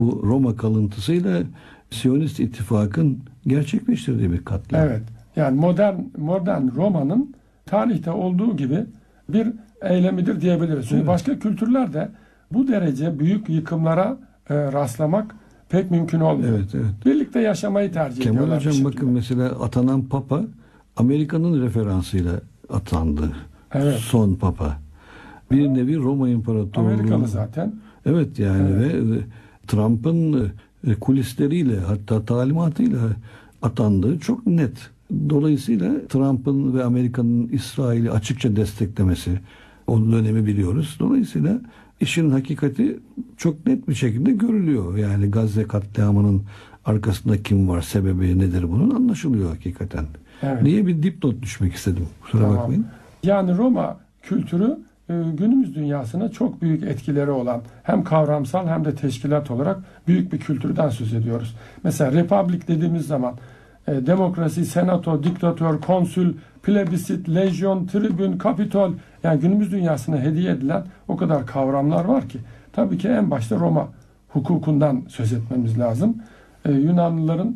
Bu Roma kalıntısıyla Siyonist ittifakın gerçekleştirdiği bir katliam. Evet. Yani modern Roma'nın tarihte olduğu gibi bir eylemidir diyebiliriz. Çünkü başka kültürlerde bu derece büyük yıkımlara rastlamak pek mümkün olmuyor. Evet. Birlikte yaşamayı tercih Kemal ediyorlar. Hocam bakın mesela atanan Papa Amerika'nın referansıyla atandı. Evet. Son Papa. Bir nevi Roma İmparatorluğu. Amerikalı zaten. Evet yani Evet. ve Trump'ın kulisleriyle hatta talimatıyla atandığı çok net. Dolayısıyla Trump'ın ve Amerika'nın İsrail'i açıkça desteklemesi, o dönemi biliyoruz. Dolayısıyla işin hakikati çok net bir şekilde görülüyor. Yani Gazze katliamının arkasında kim var, sebebi nedir bunun anlaşılıyor hakikaten. Evet. Diye bir dipnot düşmek istedim. Kusura bakmayın. Yani Roma kültürü günümüz dünyasına çok büyük etkileri olan hem kavramsal hem de teşkilat olarak büyük bir kültürden söz ediyoruz. Mesela republik dediğimiz zaman demokrasi, senato, diktatör, konsül, plebisit, lejyon, tribün, kapitol, yani günümüz dünyasına hediye edilen o kadar kavramlar var ki tabii ki en başta Roma hukukundan söz etmemiz lazım. Yunanlıların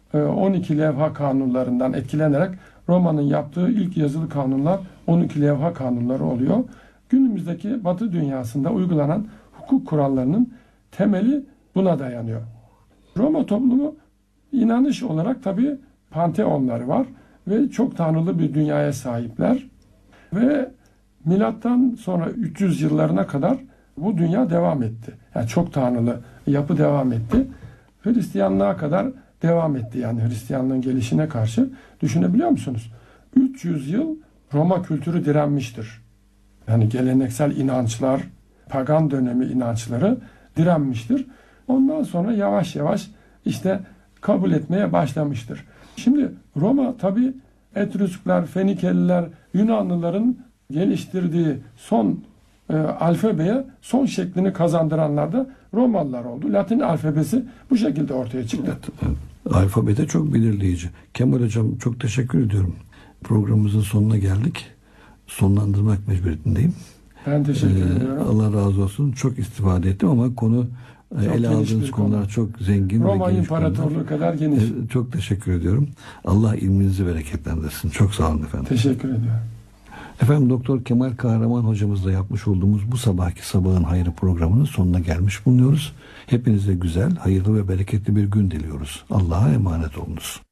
12 levha kanunlarından etkilenerek Roma'nın yaptığı ilk yazılı kanunlar 12 levha kanunları oluyor. Günümüzdeki Batı dünyasında uygulanan hukuk kurallarının temeli buna dayanıyor. Roma toplumu inanış olarak tabii panteonları var ve çok tanrılı bir dünyaya sahipler. Ve milattan sonra 300 yıllarına kadar bu dünya devam etti. Yani çok tanrılı yapı devam etti. Hristiyanlığa kadar devam etti, yani Hristiyanlığın gelişine karşı. Düşünebiliyor musunuz? 300 yıl Roma kültürü direnmiştir. Yani geleneksel inançlar, pagan dönemi inançları direnmiştir. Ondan sonra yavaş yavaş işte kabul etmeye başlamıştır. Şimdi Roma tabii Etrüskler, Fenikeliler, Yunanlıların geliştirdiği son alfabeye son şeklini kazandıranlar da Romalılar oldu. Latin alfabesi bu şekilde ortaya çıktı. Evet. Alfabede çok belirleyici. Kemal Hocam çok teşekkür ediyorum. Programımızın sonuna geldik. Sonlandırmak mecburiyetindeyim. Ben teşekkür ediyorum. Allah razı olsun. Çok istifade ettim ama konu ele aldığınız konular çok zengin. Roma İmparatorluğu kadar geniş. Çok teşekkür ediyorum. Allah ilminizi bereketlendirsin. Çok sağ olun efendim. Teşekkür ediyorum. Efendim Doktor Kemal Kahraman hocamızla yapmış olduğumuz bu sabahki Sabahın Hayrı programının sonuna gelmiş bulunuyoruz. Hepinize güzel, hayırlı ve bereketli bir gün diliyoruz. Allah'a emanet olunuz.